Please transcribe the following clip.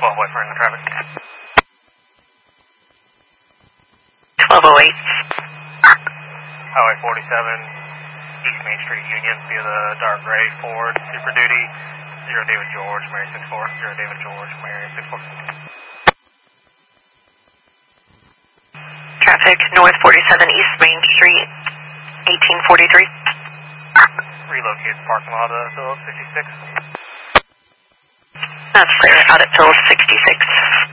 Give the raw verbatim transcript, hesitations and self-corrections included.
twelve West Marine traffic. twelve oh eight. Highway forty-seven, East Main Street Union via the dark gray Ford, Super Duty, zero David George, Mary six four, zero David George, Mary six four. Traffic, North forty-seven East Main Street, eighteen forty-three. Relocate the parking lot of Phillips sixty-six. That's clear, out at Phillips sixty-six.